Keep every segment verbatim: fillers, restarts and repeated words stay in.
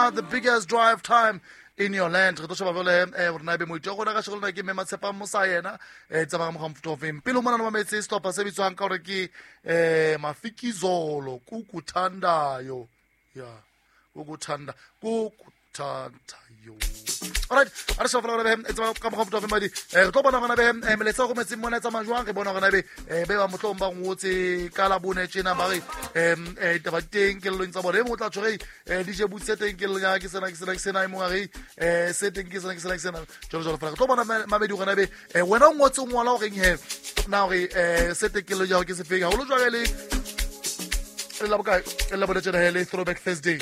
now the biggest drive time in your land. Re tlo sheba vele eh rena be moito gona ga shegolona ke Mema Tshepa Mosa yena eh tsamaya mo gamfuto ofeng pele mona no mametse stopa se bitswang ka gore ke eh Mafikizolo kukuthandayo ya kukuthanda kukuthandayo. Alright, a re shofela be e tsama ka mo gamfuto ofeng madi eh re tlo bona gona be meletsa go metseng mona tsa majwang re bona gona be eh be ba motlong ba ngotse ka la bone tshena ba re em eh taba teng ke leng tsa bone mo tla tshore eh di je butse teng ke leng ke sena ke sena ke sena mo gare eh se teng ke sena ke sena ke sena jo jo fela tlo bona mabedi gona be eh wena ngotse ngwala o reng he na re eh se teng ke le ja ke se fega go lo jwa le la boka la bone tshena hele throwback Thursday.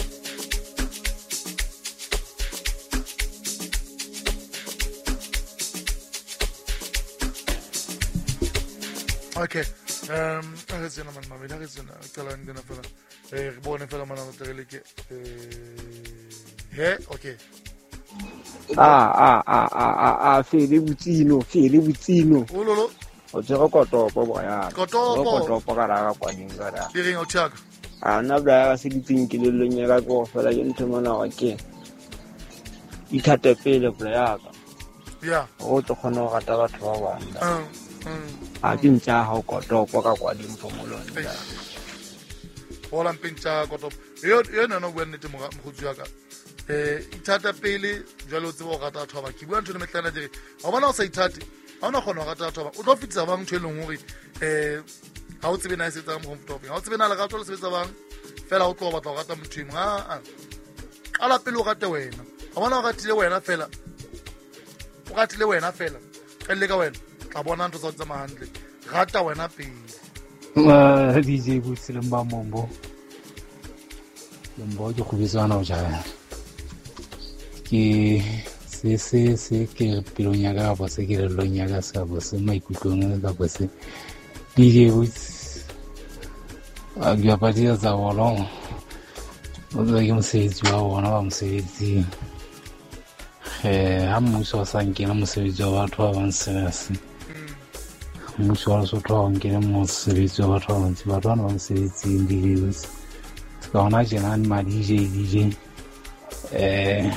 Okay. Um, a re tsena man mabedi a re tsena tsela ngena fela eh re bone fela mana motegele ke eh he okay ah ah ah ah ah fele butsino fele butsino o lolo o tsego kotopo boya kotopo kotopo ka ra ka kwaning ka ra di reng o tshaka a na bla ga se ditseng ke le leng ya go fela ke ntse mona wa ke ithate pele bla ka ya o tlo khona go gata batho ba bana um um a dintja ha o kotopo ka kwa dimphomolong hola mpintsa kotopo yo yo no no bua nnete mo go tswa ka eh ithata pele jalo tsebo go gata batho ba ke bua ntho le metlana dire ga bona o sa ithate ga ona gona go gata batho ba o tlo fitsa bang thweleng hore eh ha o tsebe na se tsa mo comfortable ha o tsebe na le gato le sebetsa bang fela o tlo batla go gata mothimo a a kala pele o gate wena ga bona o gatile wena fela o gatile wena fela le ka wena tla bona ntho tsa tsa mahandle gata wena pele ma D J Butsi le mba mombo mbo ke go bitsana o ja ke se se se ke pilonya ga ba se ke le lonya ga sa bo se maikutlong ga ba se D J Butsi a ga pa dia za wolong o le ke mosebetsi wa bona ba mosebetsi eh ha mmuso sa nkela mosebetsi wa batho ba bang serase mmuso wa Lesotho wa nkela mosebetsi wa batho ba bang batho ba bang mosebetsi ndi lewis ka ona jena ni ma D J D J eh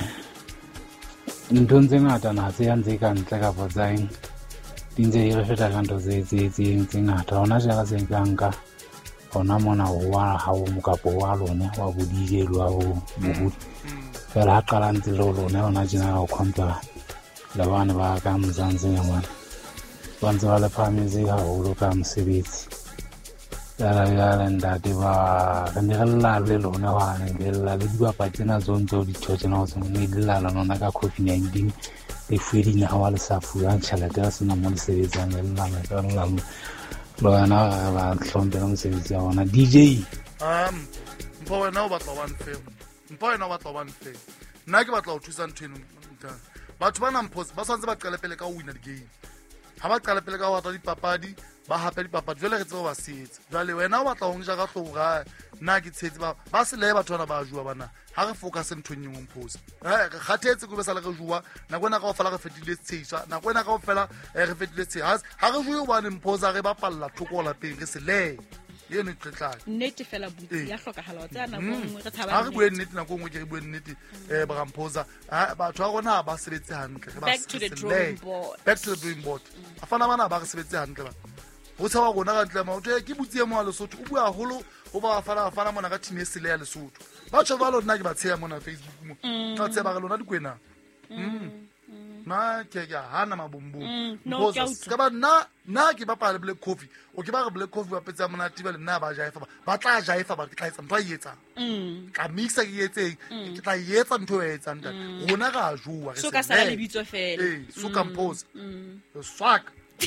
ndonze ngata na tse yantse ka ntle ka botsaeng dintse di re feta ka ntho tse tse tse ngata ona jela se nka ona mona wa ha o mokapo wa lone wa bo D J lwa bo bo fela ha qala ntse lo lone ona jena ga o khonta la bana ba ka mzanze nyamana bantse ba le phametse ga o lo ka mosebetsi la la la ndate ba re ne re lla le lone wa ne le la le di ba patsena zonzo di tshotse na o se ne le la la nona ka COVID nineteen e fuedi nya wa le sa fuwa tšhelete ya sena mo le sebetsang le la me ka la lo ana ba tlhompela mosebetsi wa ona D J um mpo wena o batla one film mpo wena o batla one film nna ke batla o thusa nthweno batho ba namphosa ba santse ba qale pele ka o wina di game ha ba qale pele ka go batla dipapadi ba hape dipapadi jwale re tsebo ba setsa jwale wena o batla go nja ka tlhogo ga nna ke tshetse ba ba se le batho bana ba jua bana ha re focus nthong yeng mphosa eh re khathetse go be sa le re jua na kwena ka go fela re fetile tsheisa na kwena ka go fela re fetile tsheisa ha re jue ba ne mphosa re ba palla thokola peng re se le ye ne tletlang nnete fela Butsi ya hlokahala o tsana mo ngwe re thaba ha re bue nnete na go ngwe ke re bue nnete eh ba mphosa batho ba gona ba sebetse hantle re ba back to the drawing board back to the drawing board afana bana ba re sebetse hantle ba go tsaba gona ga ntla ma o ke Butsi mo a Lesotho o bua holo o ba fana fana mona ka team e sele ya Lesotho ba tsho ba lo nna ke ba tsheya mona Facebook mo ka tseba ga lona di kwena mm na ke ga hana mabombo ka ba na na ke ba pale Black Coffee o ke ba re Black Coffee ba petsa mona tiba le nna ba jaifa ba tla jaifa ba tla etsa ntwa yetsa mm ka mixa ke yetse ke tla yetsa ntwa yetsa nta rona ga jua re se so ka sala le bitso fela eh so compose swag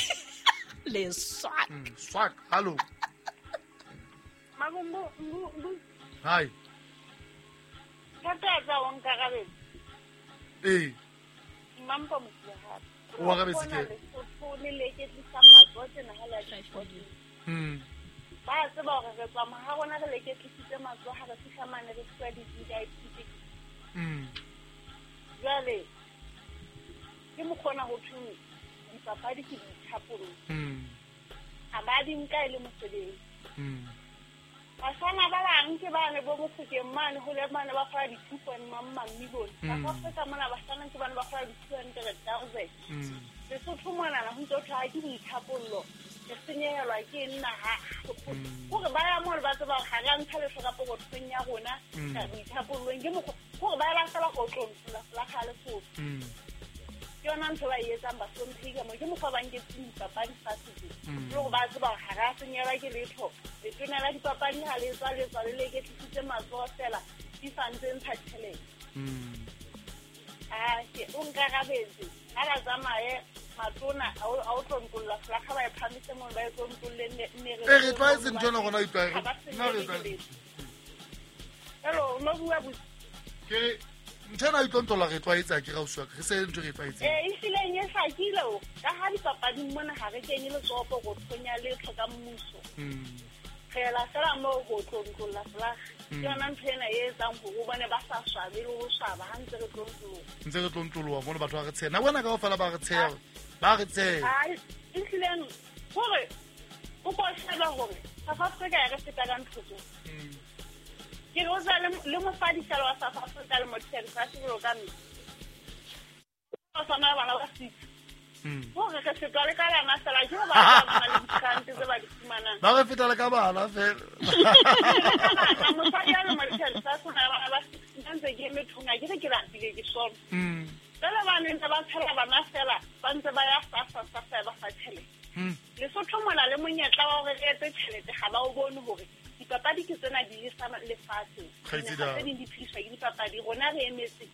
le swag swag hallo Magumbo hi Kata za wankarabe eh mampa mutlaha o wa ga be se ke o le leke tsa magote na hala tshifodi mm ba se ba re tsa ma ha rona re leke tsa mago ha re fihlama ne re tswa di D I P mm jale ke mo khona ho thu dipapadi ke ditshapolo mm a ba di nka ile mosebetsi mm basana ba bang ke bane bo Mofokeng mane ho le mane ba fara di-two point mamma million South Africa mona basana ke bane ba fara di-two hundred thousand Lesotho monana ho ntso tla ke boithapollo ke senyehelwa ke naha hore ba ya mo ba tseba ga ga ntsha le hloka pokothong ya rona ka boithapollong ke mo hore ba ba sala go tlontla la khale fo yona ntho ba yetsang ba somphika mo ke mo fa bang ke tsitsa ba di fasitse le go ba tseba ga ga senyela ke letho le tona la dipapadi ha le tsa le tsa le le ke tsitse matso fela di santse ntsha tshele ah ke unka ga betse ha ba tsamaye matona a o tlontlolla la ga ba e phamise mo ba e tlontlolle ne re re twaetse ntona gona itwa na re twa hello no bua bu ke ntena itlontlolla re twaetsa ke ga uswa ke se ntwe re twaetse eh isileng ye sakile ka ha dipapadi mona ga re kenye le tsopo go tsonya le tlhoka mmuso khela sala mo go tlontlolla la yona ntena ye tsang go bone ba sa swabe le go swaba ha ntse re tlontlolla ntse re tlontlolla bona batho ba re tshena bona ka ofela ba re tshela ba re tshela ai isileng gore o ko sheba gore South Africa ya re feta ka nthoto ke go za le mo fadisalo wa South Africa le mo tsere sa se go ka mme o sana bana ba sitse ho re ke se tole ka la masala ke ba ba ba le dikante tse ba di fumana ba re feta le ka bana fela mo sa ya le mo tsere sa se na ba ntse ke me thunga ke ke ra bile ke sona Bela ba nne ba tshela ba masela ba ntse ba ya fa fa fa ba fa tshele le sotho mona le monyetla wa gore re etse tšhelete ga ba o bone gore dipapadi ke tsena di isa lefatshe ga di diphihlwa ke dipapadi rona re emetse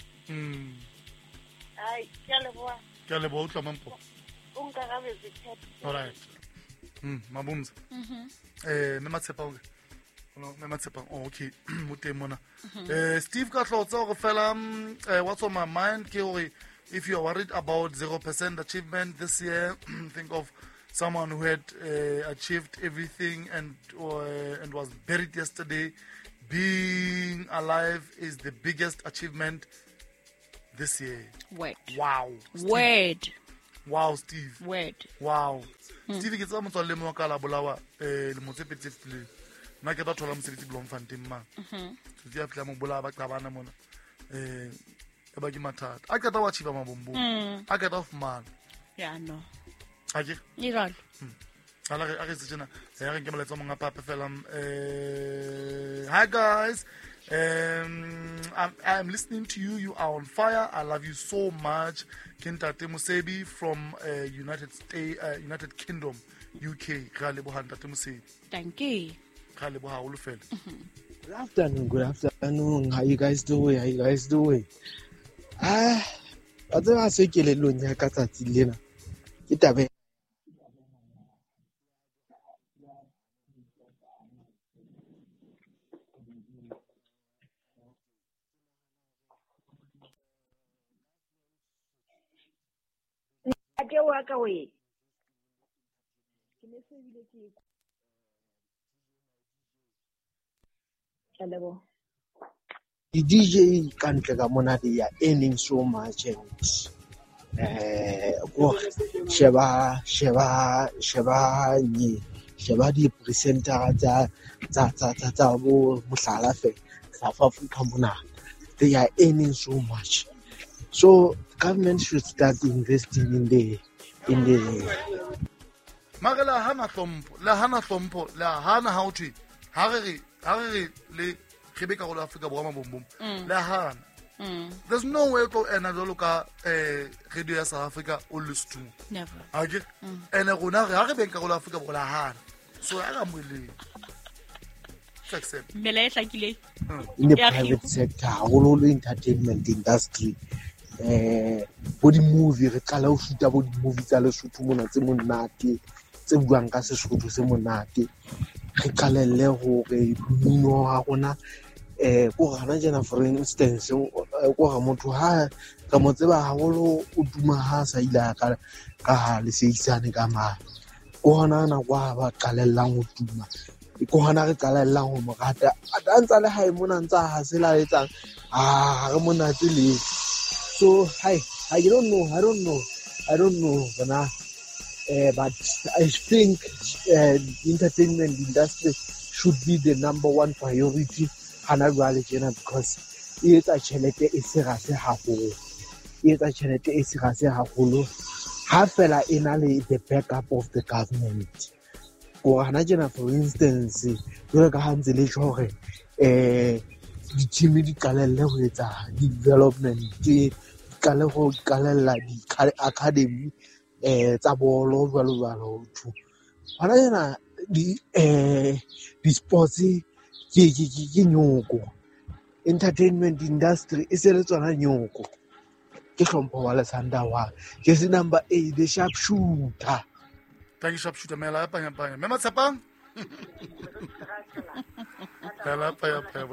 ai ke a leboa ke a leboa o tla mampo o nka ga betse tshep alright mm mabunza eh me matshepa o no me matshepa oh okay mo teng mona eh Steve ka tlotsa go fela what's on my mind ke gore if you are worried about zero percent achievement this year think of someone who had uh, achieved everything and uh, and was buried yesterday. Being alive is the biggest achievement this year. Word. Wow. Steve. Word. Wow, Steve. Word. Wow. Hmm. Steve, ke tsa motho le mo ka la bolawa eh le motse petse file. Na ke ba thola mosebetsi blom fanting ma. Mhm. Se ya fla mo bolawa ba qabana mona. Eh e ba ke mathata. A ka ta wa chiba mabombo. A ka ta fumana. Yeah, no. Aje Iral ala re a re tsena ya re ke moletsa monga papa fela eh hi guys um I'm, I'm listening to you you are on fire I love you so much Kintate Musebi from uh, United States uh, United Kingdom U K ga le bo Ntate Musebi thank you ga le bo ha o le fela good afternoon good afternoon how you guys doing how you guys doing ah a tsena se ke le lonya ka tsatsi lena ke tabe ke wa ka we ke ne se bile ke hello the D J kantle ka mona they are earning so much and eh go sheba sheba sheba ni sheba di presenter tsa tsa tsa tsa bo mohlala fe South Africa mona they are earning so much so government should start investing in the in the magala hana hlompo la hana hlompo la hana how to ha re ha re le khebe ka go la Africa bo ma bombom la hana there's no way to ena lo ka eh radio ya South Africa o le stu never age ena gona re ha re ben ka go la Africa bo la hana so ya ga mwele accept mele e hlakile in the private sector all entertainment industry eh body movie re tla o shoota body movie tsa le Sotho mona tse monate tse buang ka Sesotho se monate re qalelle hore mmino wa rona eh go gana jena for instance go ga motho ha ka mo tseba haholo o duma ha sa ila ka ka le seisane ka ma go hona na kwa ba qalellang ho duma go hona re qalellang ho morata a dantsa le hae mona ntsa ha se la etsang ah re monate le so hi I don't know I don't know I don't know but uh, but I think uh, the entertainment industry should be the number one priority hana jwale tjena, because e etsa tjhelete e serase haholo e etsa tjhelete e serase haholo ha fela e na le the backup of the government. Go hana tjena, for instance, jwale ka ha ntse le tjho hore eh di-team di qalelle ho etsa development, di qale ho qalella di-academy eh tsa bolo jwalo jwalo tu. Hana tjena di eh di-sports ke ke nyoko, entertainment industry e se le tsona nyoko. Ke hlompho wa Lesanda wa ke se number eight, the sharp shooter. Thank you, sharpshooter. Mela apa ya apa ya. Mema Tshepang. Mela apa ya apa ya.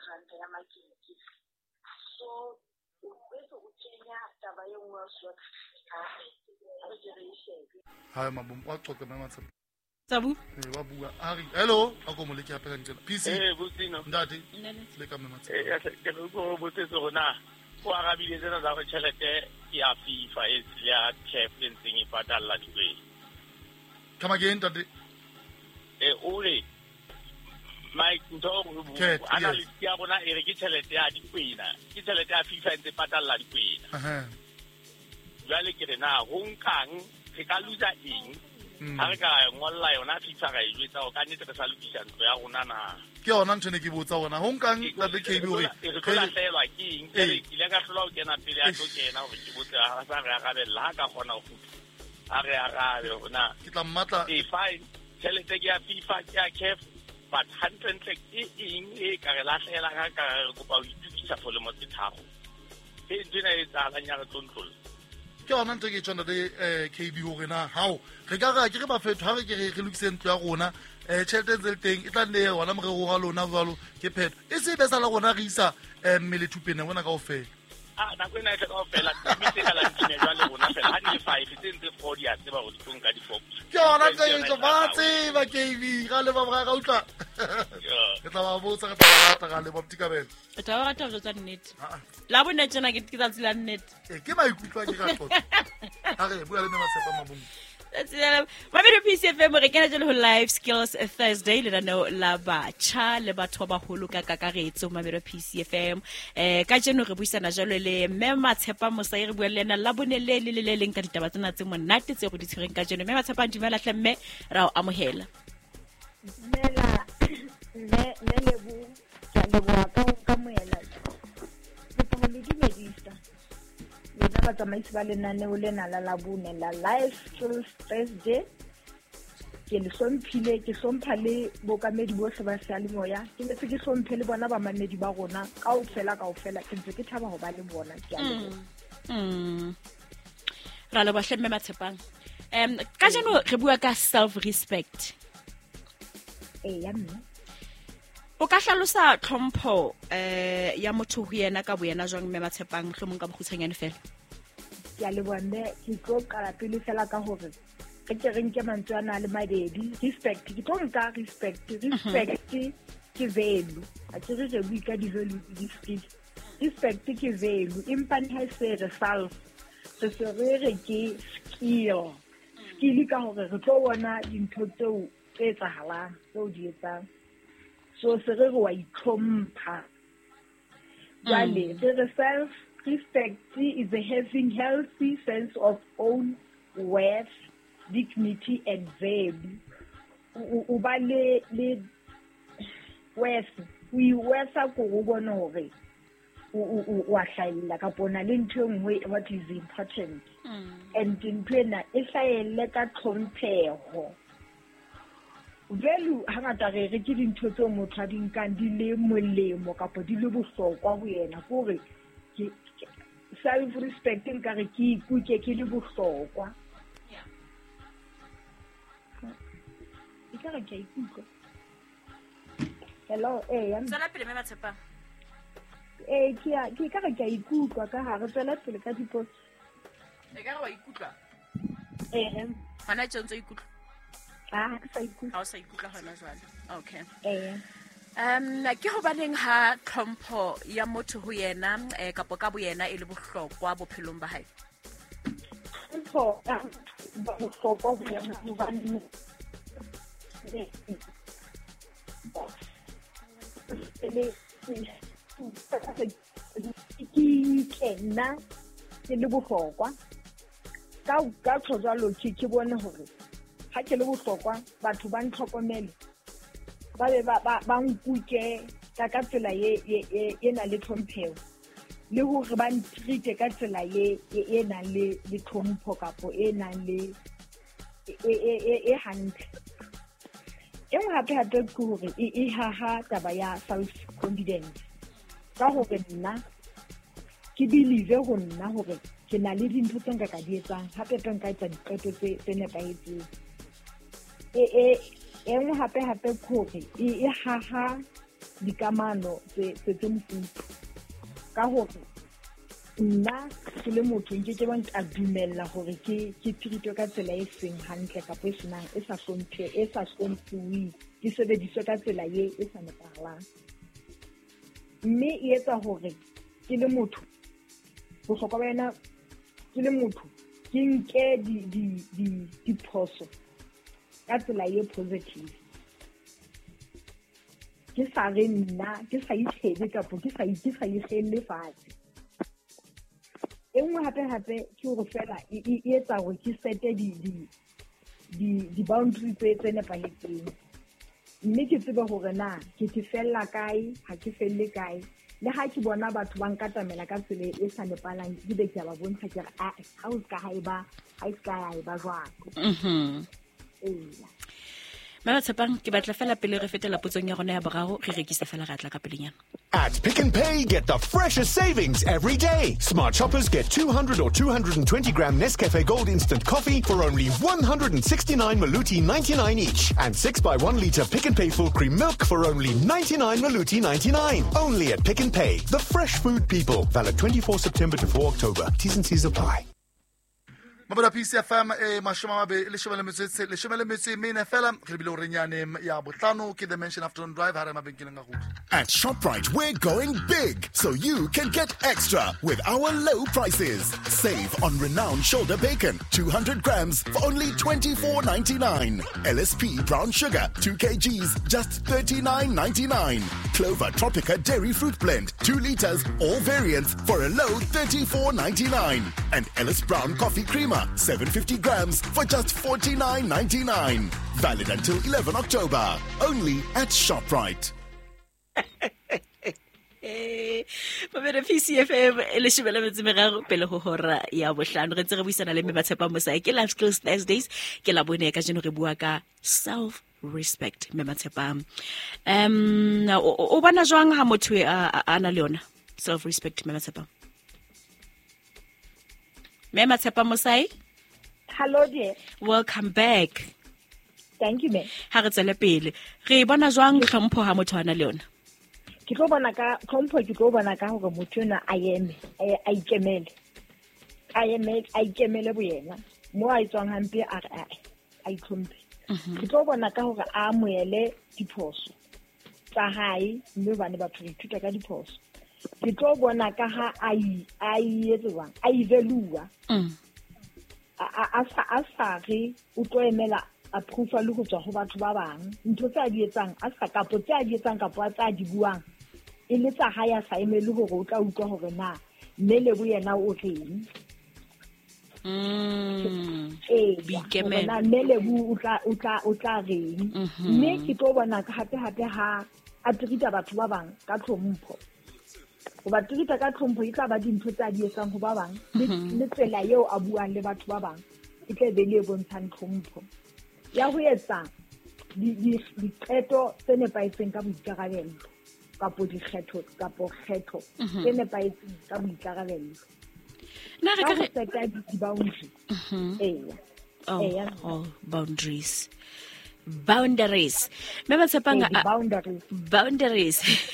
Hai mabum wa qoqa Mema Tshepang. Sabu Eh wa bua. Ari. Hello. Ako mo le ke apela ntse. P C. Eh Bosino. Ndati. Le ka Mema Tshepang. Eh ya ke go botse tsona. Go arabile tsena za go tšhelete ya FIFA e ya Champions League e patalla dikwe. Come again, Ndati. Eh ore Mike ntho Ket, analyst ya bona e re ke tšhelete ya dikwena. Ke tšhelete ya FIFA e ntse patalla dikwena. Aha. Jwale ke re na ho nkang re ka loser eng? Ha re ka ngolla yona FIFA ga e jwetsa o ka nnete re sa lokisa ntlo ya rona na. Ke yona ntho ne ke botsa ona ho nkang Ndati K B hore re tlola hlelwa ke eng ke re ile ka hlola o kena pele ya tlo kena hore ke botsa ha sa re arabella ha ka kgona ho futsa ha re arabe hona ke tla mmatla e fine tšhelete ke ya FIFA ke ya C A F but hundred e eng e ka re lahlela ka ka re kopa ho itukisa for le motse tharo e dina e tsala nya re tlontlola ke yona ntho ke tsona le K B hore na hao re ka ga ke re ba fetho ha re ke re re lokise ntlo ya rona eh tšhelete tse teng e tla nne wona morero wa lona jwalo ke phetho e se be sa la rona re isa mmele thupene bona ka ofela ah na kwena e ka ofela mme ka la ntine jwale rona fela ha di five tse ntse four di a tseba go tlo nka di four ke yona ntho e tlo ba tseba K B ga le ba ba ga utla ke tla ba botsa ka tla rata ga le ba ptikabela o tla ba rata go tsa nnete la bona tsena ke tsa tsela nnete e ke maikutlo ke ga tota ha re bua le Mema Tshepang mabung. That's it. Mamelo P C F M re kena jalo live skills Thursday le no la batjha le batho ba holo ka kakaretso Mamelo P C F M eh ka jeno re buisana jalo le Mema Tshepang Mosayi re bua le ena la bonele le le leng ka ditaba tsena tse monate tse go di tshireng ka jeno Mema Tshepang dimela hlemme ra o amohela mela le le le bu tla le bua ka ka moela ke tlo le di medisa le na ba tsamaisi ba lenane o le na la la bune la live skills Thursday ke le somphile ke sompha le bokamedi bohle ba sa le moya ke le ke somphe le bona ba mamedi ba rona ka o fela ka o fela ke ntse ke thaba go ba le bona ke a le mm ra le ba hlemme Mema Tshepang em ka jeno re bua ka self respect e ya mme o ka hlalosa tlhompho eh ya motho ho yena ka boyena jwang Mema Tshepang hlomong ka bokhutsanyane fela ke a le bone ke tlo kala pele fela ka hore ke ke re nke mantswana le mabedi respect ke tlo nka respect respect ke value a ke re re bua ka di value di skill respect ke value impa ha se re self se se re ke skill skill ka hore re tlo bona dintho tseo tse tsahalang tseo di etsang so se re wa itlhompha jale the self respect is a having healthy sense of own worth, dignity and value. O ba le le worth we worth go go bona hore o wa hlaila ka bona le ntho engwe what is important and ntwena e hlaile ka tlhompheho value hangata re re ke dintho tse motho a di nkang di le molemo kapo di le bohlokwa ho yena gore ke self respect nka re ke ikuke ke le bohlokwa ikare ke ikuke hello eh ya tsala pele Mema Tshepang eh ke ya ke ka re ke ikutlwa ka ha re tsela pele ka dipost e ka re wa ikutlwa eh hana tshentse ikutlwa ah ke sa ikutlwa ha o sa ikutlwa hona jwale okay eh um ke ho baneng ha tlhompho ya motho ho yena eh kapo ka bo yena e le bohlokwa bophelong ba hae tlhompho ya ba bohlokwa ho yena ho baneng ke nna ke le bohlokwa ka ka tshwalo ke ke bone hore ha ke le bohlokwa batho ba ntlhokomele ba be ba ba nkuke ka ka tsela ye ye na le tlhompho le hore ba ntreate ka tsela ye ye na le le tlhompho kapo e na le e hantle e hape hape ke hore e haha taba ya self confidence ka hore nna ke believe ho nna hore ke na le dintho tse nka ka di etsang hape pe nka etsa diqeto tse tse nepahetseng e e engwe hape hape ke hore e haha dikamano tse tse mfuto ka hore nna ke le motho nke ke bang ka dumella hore ke ke tirito ka tsela e seng hantle ka e senang e sa hlomphe e sa hlomphuwi ke sebediswa ka tsela ye e sa nepahalang mme e etsa hore ke le motho go hloka bana ke le motho ke nke di di di di phoso ka tsela ye positive ke sa re nna ke sa itshebe kapo ke sa ke sa ikgelle fatshe engwe hape hape ke go fela e etsa gore ke sete di di di di boundary tse tse nepahetseng mme ke tsebe gore na ke ke fella kae ha ke felle kae le ha ke bona batho ba nkatamela ka tsela e sa nepalang ke be ke ba bontsha ke re a ha o ska ha eba ha ska ha eba jwalo mhm eh Mama Tshepang ke batla fela pele re fetela potsong ya rona ya boraro re rekisa fela ra tla ka pelenyana. At Pick and Pay, get the freshest savings every day. Smart shoppers get two hundred or two hundred twenty gram Nescafe Gold instant coffee for only one hundred sixty-nine Maluti ninety-nine each, and six by one liter Pick and Pay full cream milk for only ninety-nine Maluti ninety-nine. Only at Pick and Pay, the fresh food people. Valid twenty-fourth September to fourth October. T's and C's apply. Mabada P C F M e mashoma mabe le shebele metse le shebele metse mena fela re bile o renyane ya botlano ke the mention afternoon drive ha re mabenkeleng ga go. At ShopRite, we're going big, so you can get extra with our low prices. Save on renowned shoulder bacon, two hundred grams for only twenty-four ninety-nine. L S P brown sugar, two kilograms, just thirty-nine ninety-nine. Clover Tropica dairy fruit blend, two liters, all variants for a low thirty-four ninety-nine. And Ellis Brown coffee creamer, seven hundred fifty grams for just forty-nine ninety-nine. Valid until eleventh October. Only at ShopRite. Mabere P C F M le shebele metse meraro pele go hora ya bohlano re tsere buisana le me ba tshepa mosai ke Life Skills Thursdays ke la bone ka jeno re bua ka self respect me matsepa um o bana jwang ha motho a ana le yona self respect me matsepa me matsepa mosai. Hello dear, welcome back. Thank you, ma'am. Ha re tsele pele re bona jwang hlompho ha motho ana le yona ke tlo bona ka hlompho ke tlo bona ka hore motho na a eme a ikemele a eme a ikemele bo yena mo a itswang hampe a a itlhomphe ke tlo bona ka hore a moele diphoso tsa hae mme bana ba tlo ithuta ka diphoso ke tlo bona ka ha a a etswang a ivelua a a sa a sa re o tlo emela approval le go tswa go batho ba bang ntho tsa di etsang a sa kapo tsa di etsang kapo tsa di buang e le tsa ha ya sa emele gore o tla utlwa gore na mmele bo yena o reng mm eh bikemela na mmele bo o tla o tla o tla reng mme ke tlo bona ka hape hape ha a trita batho ba bang ka tlhompho go ba trita ka tlhompho e tla ba dintho tsa di etsang go ba bang le tsela eo a buang le batho ba bang e tle be le bontshang tlhompho ya ho etsa di di diqeto tse nepaetseng ka boikarabelo kapo dikgetho kapo kgetho tse nepaetseng ka boikarabelo na re ka re seta di boundary eh oh oh boundaries boundaries me ba tshepanga boundaries boundaries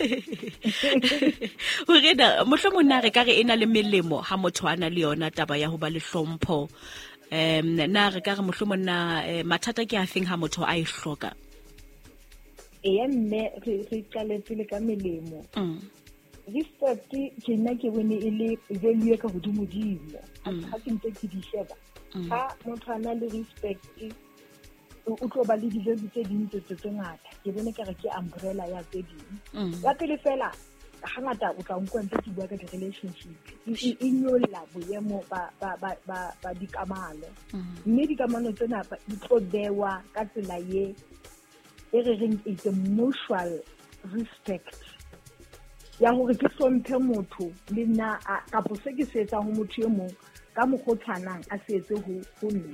o rena mohlomong re ka re ena le melemo ha motho ana le yona taba ya ho ba le hlompho um na re ka re mohlomong na mathata ke a feng ha motho a e hloka e mme re qaletse le ka melemo respect ke nna ke bone e le value ka hodimo dimo ha ke ntse ke di sheba ha motho ana le respect o tlo ba le di-value tse ding tse tse ngata ke bone ka re ke umbrella ya tse ding ya pele fela hangata o tla utlwa ntse ke bua ka di-relationship e nyolla boemo ba ba ba ba ba dikamano mme dikamano tsena di tlo bewa ka tsela ye e re reng it's a mutual respect ya hore ke hlomphe motho le nna kapo se ke se etsang ho motho e mong ka mokgotsanang a se etse ho ho nna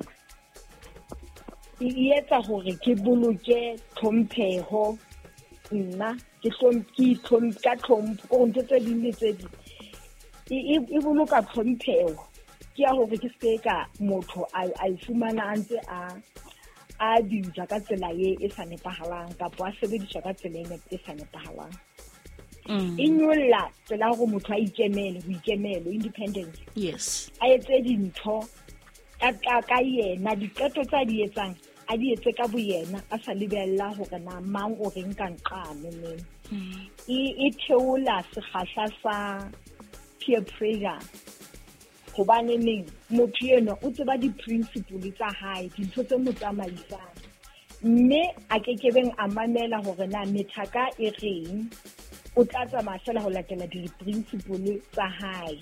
e etsa hore ke boloke tlhompheho nna ke tlhomphe tlhomphe ka tlhomphe go ntse tse ding le tse ding e boloka tlhompheho ke ya hore ke se ka motho a ifumana a ntse a a dija ka tsela ye e sa nepahalang kapo a sebediswa ka tsela e sa nepahalang e nyolla tsela go motho a ikemele go ikemelo independence yes a etse dintho ka ka yena diqeto tsa di etsang a di etse ka boyena a sa lebella hore na mang o reng ka nqane neng e e theola sekgahla sa peer pressure hobane neng motho yena o tseba di-principle tsa hae dintho tse mo tsamaisang mme a kekebeng a mamela hore na methaka e reng o tla tsamaya fela ho latela di-principle tsa hae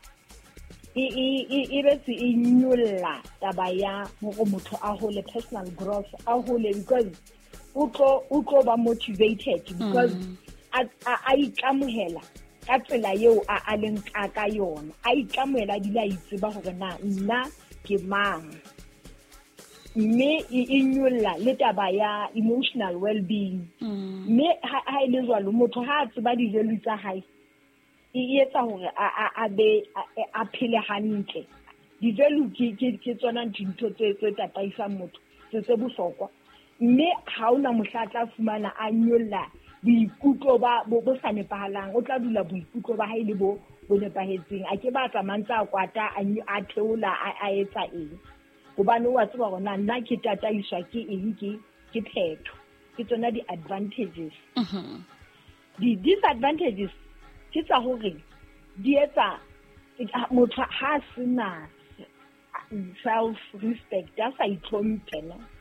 e betse e nyolla taba ya hore motho a hole personal growth a hole because o tlo ba motivated because a ikamohela ka tsela yeo a leng ka yona a ikamohela di la itseba hore na nna ke mang mme e nyolla le taba ya emotional well-being mme ha ile jwalo motho ha a tseba di-value tsa hae e etsa hore a be a phele hantle di-value ke tsona dintho tse tataisang motho tse bohlokwa mme ha ona mohla tla fumana a nyolla boikutlo ba bo sa nepahalang o tla dula boikutlo ba haile bo bo nepahetseng a ke ba tsamantsa a kwata a theola a etsa eng hobane wa tseba hore nna ke tataiswa ke eng ke ke phetho ke tsona di-advantages di-disadvantages ke tsa hore di etsa motho ha sena self respect a sa itlhomphe